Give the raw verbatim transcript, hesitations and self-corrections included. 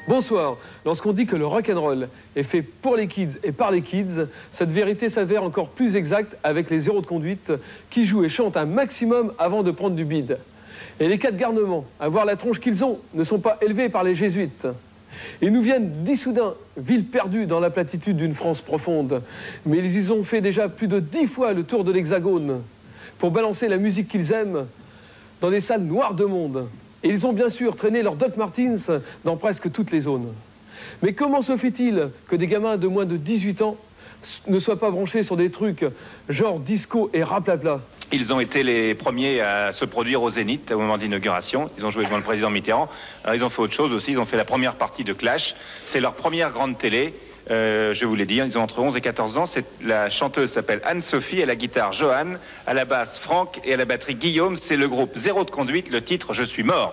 Bonsoir. Lorsqu'on dit que le rock'n'roll est fait pour les kids et par les kids, cette vérité s'avère encore plus exacte avec les zéros de conduite qui jouent et chantent un maximum avant de prendre du bide. Et les quatre garnements, à voir la tronche qu'ils ont, ne sont pas élevés par les jésuites. Ils nous viennent d'Issoudun, ville perdue dans la platitude d'une France profonde. Mais ils y ont fait déjà plus de dix fois le tour de l'Hexagone pour balancer la musique qu'ils aiment dans des salles noires de monde. Et ils ont bien sûr traîné leur Doc Martens dans presque toutes les zones. Mais comment se fait-il que des gamins de moins de dix-huit ans ne soient pas branchés sur des trucs genre disco et raplapla? Ils ont été les premiers à se produire au Zénith au moment de l'inauguration. Ils ont joué devant le président Mitterrand. Alors ils ont fait autre chose aussi. Ils ont fait la première partie de Clash. C'est leur première grande télé. Euh, je vous l'ai dit, ils ont entre onze et quatorze ans. La chanteuse s'appelle Anne-Sophie, à la guitare Johan, à la basse Franck et à la batterie Guillaume. C'est le groupe Zéro de conduite, le titre « Je suis mort ».